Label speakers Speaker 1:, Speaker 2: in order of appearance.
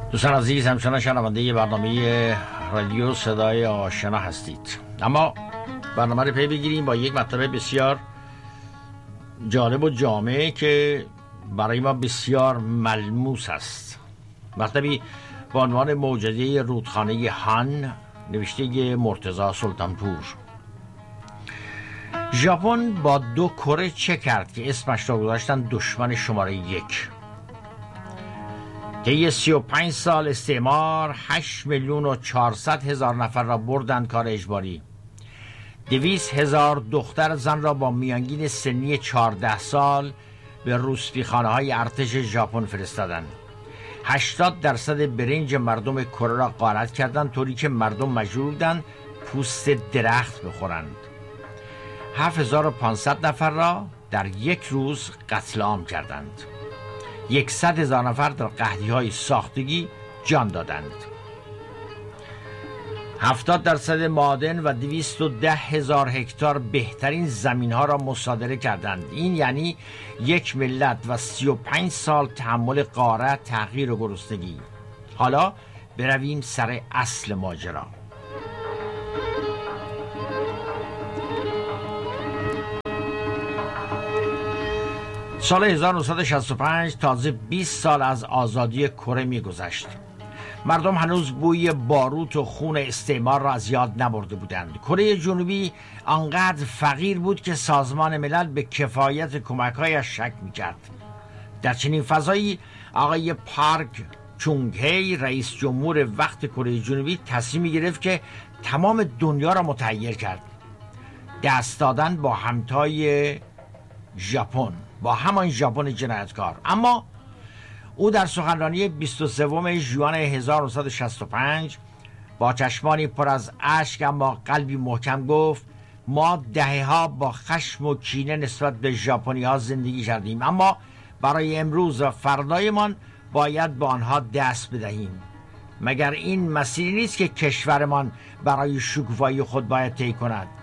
Speaker 1: دوستان عزیز، همچنان شنونده برنامه رادیو صدای آشنا هستید. اما برنامه رو پی بگیریم با یک مطلب بسیار جالب و جامع که برای ما بسیار ملموس است. مطلبی با عنوان معجزه رودخانه هان، نوشته مرتضی سلطانپور. ژاپن با 2 کره چه کرد که اسمش را گذاشتن دشمن شماره 1؟ طی 35 سال استعمار 8,400,000 نفر را بردند کار اجباری. 200,000 دختر زن را با میانگین سنی 14 سال به روسپیخانه های ارتش ژاپن فرستادند. 80% برنج مردم کره را غارت کردند، طوری که مردم مجبور بودند پوست درخت بخورند. 7,500 نفر را در 1 روز قتل عام کردند. 100,000 نفر در قحطی‌های ساختگی جان دادند. 70% معادن و 210,000 هکتار بهترین زمین‌ها را مصادره کردند. این یعنی 1 ملت و 35 سال تحمل غارت، تحقیر و گرسنگی. حالا برویم سر اصل ماجرا. سال 1965 تازه 20 سال از آزادی کره می‌گذشت. مردم هنوز بوی باروت و خون استعمار را از یاد نبرده بودند. کره جنوبی آنقدر فقیر بود که سازمان ملل به کفایت کمک‌هایش شک می‌کرد. در چنین فضایی آقای پارک چونگ هی، رئیس جمهور وقت کره جنوبی، تصمیم گرفت که تمام دنیا را متحیر کرد. دست دادن با همتای ژاپن، با همان ژاپن جنایتکار. اما او در سخنرانی 23 ژوئن 1965 با چشمانی پر از اشک اما قلبی محکم گفت: ما دهه‌ها با خشم و کینه نسبت به ژاپنی‌ها زندگی کردیم، اما برای امروز و فردایمان باید به آنها دست بدهیم. مگر این مسیری نیست که کشورمان برای شکوفایی خود باید طی کند؟